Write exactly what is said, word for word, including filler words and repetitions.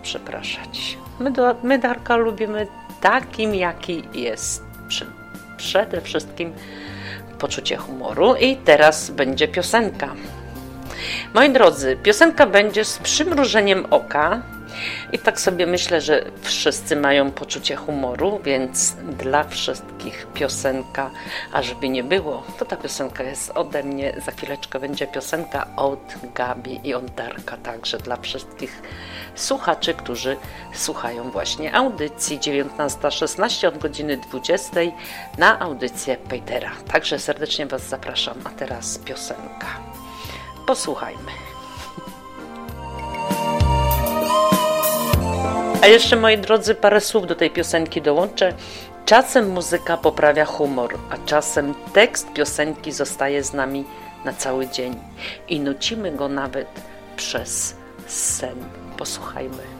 przepraszać. My, do, my Darka lubimy takim, jaki jest. Przy, przede wszystkim poczucie humoru. I teraz będzie piosenka. Moi drodzy, piosenka będzie z przymrużeniem oka. I tak sobie myślę, że wszyscy mają poczucie humoru, więc dla wszystkich piosenka, a żeby nie było, to ta piosenka jest ode mnie, za chwileczkę będzie piosenka od Gabi i od Darka, także dla wszystkich słuchaczy, którzy słuchają właśnie audycji dziewiętnasta szesnaście od godziny dwudziestej na audycję Petera. Także serdecznie Was zapraszam, a teraz piosenka. Posłuchajmy. A jeszcze, moi drodzy, parę słów do tej piosenki dołączę. Czasem muzyka poprawia humor, a czasem tekst piosenki zostaje z nami na cały dzień i nucimy go nawet przez sen. Posłuchajmy.